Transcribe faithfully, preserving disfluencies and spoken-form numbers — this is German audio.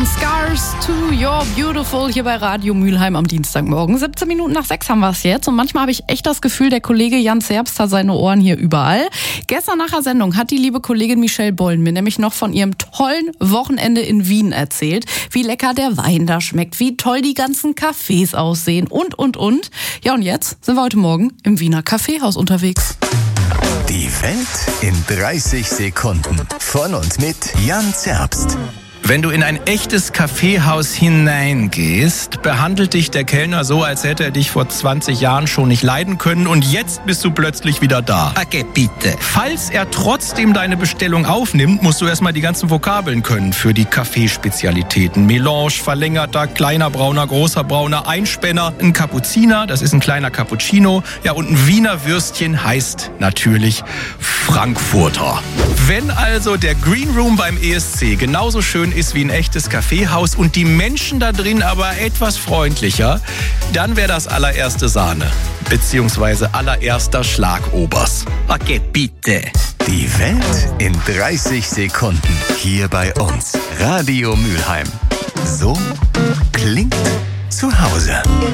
From Scars to You're Beautiful hier bei Radio Mülheim am Dienstagmorgen. siebzehn Minuten nach sechs haben wir es jetzt und manchmal habe ich echt das Gefühl, der Kollege Jan Zerbst hat seine Ohren hier überall. Gestern nach der Sendung hat die liebe Kollegin Michelle Bollen mir nämlich noch von ihrem tollen Wochenende in Wien erzählt, wie lecker der Wein da schmeckt, wie toll die ganzen Cafés aussehen und, und, und. Ja, und jetzt sind wir heute Morgen im Wiener Kaffeehaus unterwegs. Die Welt in dreißig Sekunden. Von und mit Jan Zerbst. Wenn du in ein echtes Kaffeehaus hineingehst, behandelt dich der Kellner so, als hätte er dich vor zwanzig Jahren schon nicht leiden können und jetzt bist du plötzlich wieder da. Okay, bitte. Falls er trotzdem deine Bestellung aufnimmt, musst du erstmal die ganzen Vokabeln können für die Kaffeespezialitäten. Melange, verlängerter, kleiner brauner, großer brauner, Einspänner, ein Kapuziner, das ist ein kleiner Cappuccino, ja, und ein Wiener Würstchen heißt natürlich Frankfurter. Wenn also der Green Room beim E S C genauso schön ist wie ein echtes Kaffeehaus und die Menschen da drin aber etwas freundlicher, dann wäre das allererste Sahne, beziehungsweise allererster Schlagobers. Okay, bitte. Die Welt in dreißig Sekunden. Hier bei uns. Radio Mülheim. So klingt zu Hause.